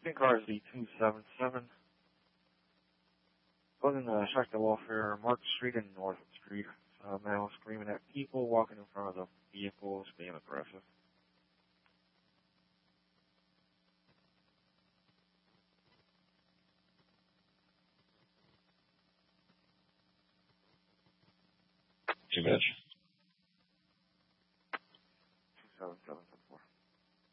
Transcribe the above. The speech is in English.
Pink car is the 277. Closing the Shasta Welfare, Mark Street and North Street. Male screaming at people walking in front of the vehicles, being aggressive. Too much.